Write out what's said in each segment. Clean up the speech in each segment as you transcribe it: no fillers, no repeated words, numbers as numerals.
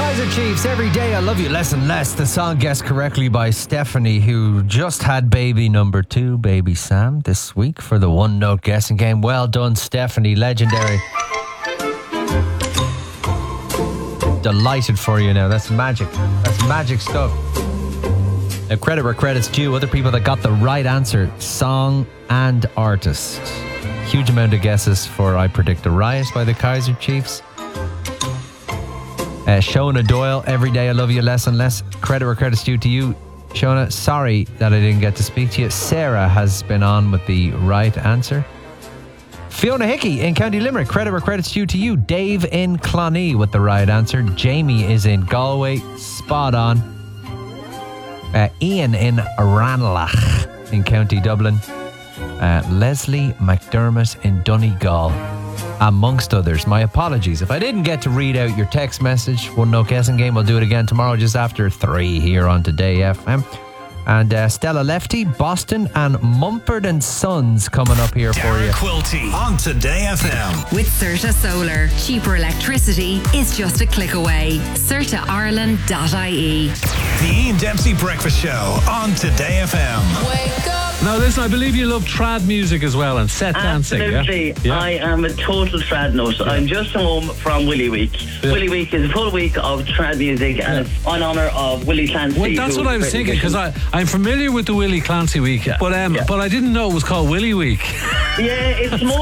Kaiser Chiefs, Every Day I Love You Less and Less. The song guessed correctly by Stephanie, who just had baby number 2, baby Sam, this week for the one note guessing game. Well done, Stephanie. Legendary. Delighted for you now. That's magic. That's magic stuff. Now, credit where credit's due. Other people that got the right answer, song and artist. Huge amount of guesses for I Predict a Riot by the Kaiser Chiefs. Shona Doyle, Every Day I Love You Less and Less. Credit where credit's due to you, Shona. Sorry that I didn't get to speak to you. Sarah has been on with the right answer. Fiona Hickey in County Limerick. Credit where credit's due to you. Dave in Clonee with the right answer. Jamie is in Galway. Spot on. Ian in Ranelagh in County Dublin. Leslie McDermott in Donegal, amongst others. My apologies if I didn't get to read out your text message. One note guessing game. We'll do it again tomorrow just after 3 here on Today FM. And Stella Lefty, Boston, and Mumford and Sons coming up here for you. Quilty on Today FM. With Certa Solar, cheaper electricity is just a click away. CertaIreland.ie. The Ian Dempsey Breakfast Show on Today FM. Wake up. Now listen, I believe you love trad music as well and set dancing. Absolutely. Yeah? I am a total trad nut. I'm just home from Willy Week. Yeah. Willy Week is a full week of trad music and it's in honour of Willie Clancy. Well, that's what I was thinking, because I'm familiar with the Willie Clancy Week, but I didn't know it was called Willy Week. Yeah,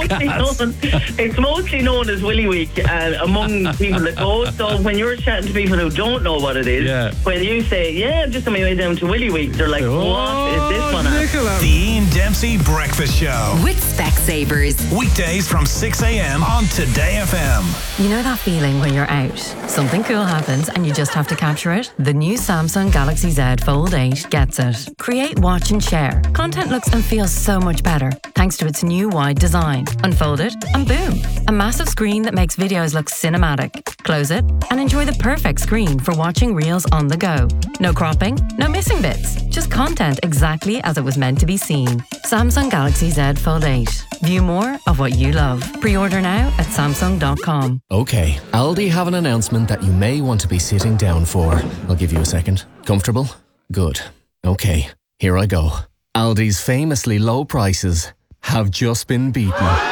it's mostly known as Willy Week among people that go. So when you're chatting to people who don't know what it is, when you say, I'm just on my way down to Willy Week, they're like, what is this one at? The Ian Dempsey Breakfast Show. With Specsavers. Weekdays from 6 a.m. on Today FM. You know that feeling when you're out, something cool happens and you just have to capture it? The new Samsung Galaxy Z Fold 8 gets it. Create, watch and share. Content looks and feels so much better thanks to its new wide design. Unfold it and boom, a massive screen that makes videos look cinematic. Close it and enjoy the perfect screen for watching reels on the go. No cropping, no missing bits, just content exactly as it was meant to be seen. Samsung Galaxy Z Fold 8. View more of what you love. Pre-order now at Samsung.com. Okay, Aldi have an announcement that you may want to be sitting down for. I'll give you a second. Comfortable? Good. Okay, here I go. Aldi's famously low prices have just been beaten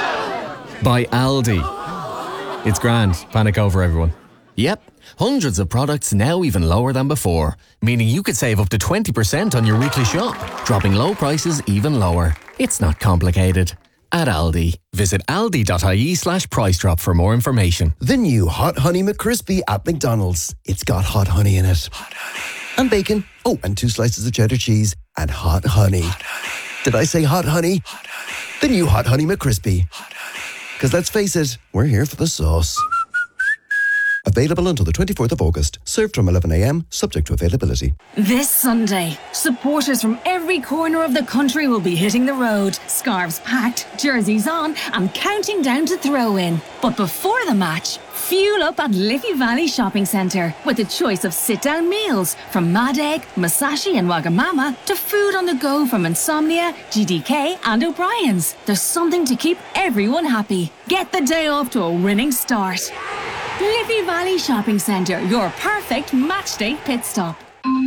by Aldi. It's grand. Panic over, everyone. Yep, hundreds of products now even lower than before, meaning you could save up to 20% on your weekly shop, dropping low prices even lower. It's not complicated. At Aldi, visit aldi.ie/price drop for more information. The new Hot Honey McCrispy at McDonald's. It's got hot honey in it. Hot honey. And bacon. Oh, and 2 slices of cheddar cheese and hot honey. Hot honey. Did I say hot honey? Hot honey. The new Hot Honey McCrispy. Hot honey. Because let's face it, we're here for the sauce. Available until the 24th of August. Served from 11 a.m, subject to availability. This Sunday, supporters from every corner of the country will be hitting the road. Scarves packed, jerseys on, and counting down to throw-in. But before the match, fuel up at Liffey Valley Shopping Centre with a choice of sit-down meals from Mad Egg, Masashi and Wagamama to food on the go from Insomnia, GDK and O'Brien's. There's something to keep everyone happy. Get the day off to a winning start. Liffey Valley Shopping Centre, your perfect matchday pit stop.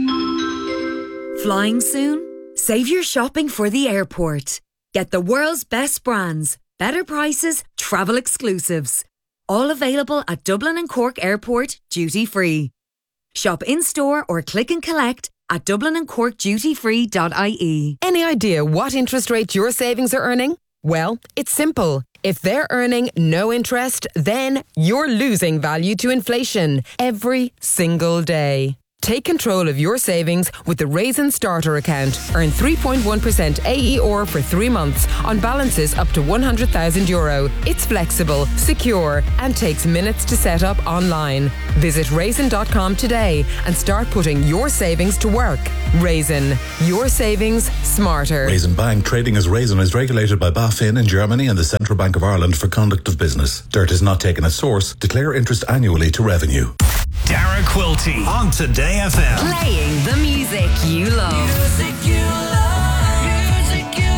Flying soon? Save your shopping for the airport. Get the world's best brands, better prices, travel exclusives. All available at Dublin and Cork Airport, duty free. Shop in-store or click and collect at dublinandcorkdutyfree.ie. Any idea what interest rate your savings are earning? Well, it's simple. If they're earning no interest, then you're losing value to inflation every single day. Take control of your savings with the Raisin Starter account. Earn 3.1% AER for 3 months on balances up to €100,000. It's flexible, secure, and takes minutes to set up online. Visit raisin.com today and start putting your savings to work. Raisin, your savings smarter. Raisin Bank, trading as Raisin, is regulated by BaFin in Germany and the Central Bank of Ireland for conduct of business. Dirt is not taken at source. Declare interest annually to revenue. Dara Quilty on Today FM. Playing the music you love. Music you love. Music you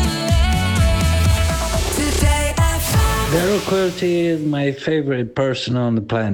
love. Today FM. Dara Quilty is my favorite person on the planet.